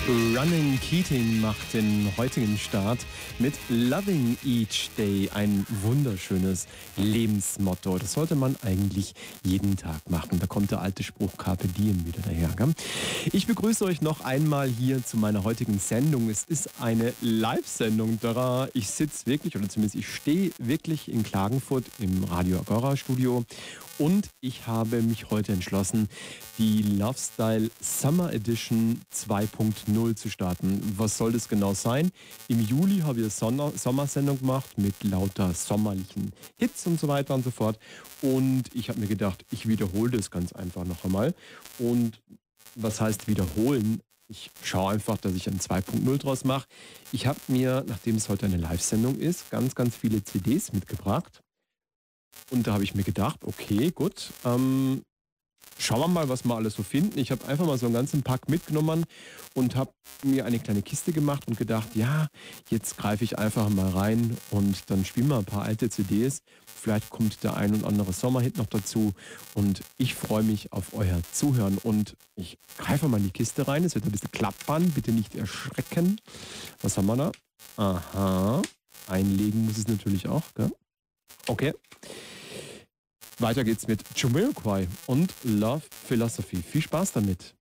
Ronan Keating macht den heutigen Start mit Loving Each Day. Ein wunderschönes Lebensmotto. Das sollte man eigentlich jeden Tag machen. Da kommt der alte Spruch Carpe Diem wieder daher. Gell? Ich begrüße euch noch einmal hier zu meiner heutigen Sendung. Es ist eine Live-Sendung. Ich sitze wirklich, oder zumindest ich stehe wirklich in Klagenfurt im Radio Agora Studio. Und ich habe mich heute entschlossen, die Lovestyle Summer Edition 2.0 zu starten. Was soll das genau sein? Im Juli habe ich eine Sommersendung gemacht mit lauter sommerlichen Hits und so weiter und so fort. Und ich habe mir gedacht, ich wiederhole das ganz einfach noch einmal. Und was heißt wiederholen? Ich schaue einfach, dass ich ein 2.0 draus mache. Ich habe mir, nachdem es heute eine Live-Sendung ist, ganz, ganz viele CDs mitgebracht. Und da habe ich mir gedacht, okay, gut, schauen wir mal, was wir alles so finden. Ich habe einfach mal so einen ganzen Pack mitgenommen und habe mir eine kleine Kiste gemacht und gedacht, ja, jetzt greife ich einfach mal rein und dann spielen wir ein paar alte CDs. Vielleicht kommt der ein und andere Sommerhit noch dazu und ich freue mich auf euer Zuhören und ich greife mal in die Kiste rein. Es wird ein bisschen klappern, bitte nicht erschrecken. Was haben wir da? Aha, einlegen muss es natürlich auch, gell? Okay. Weiter geht's mit Jamiroquai und Love Philosophy. Viel Spaß damit.